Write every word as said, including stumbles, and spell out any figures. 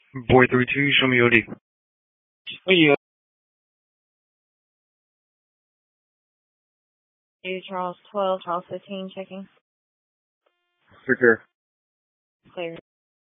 Boy three two, show me O D. Hey, uh, Hey, Charles twelve, Charles fifteen, checking. for sure. Clear.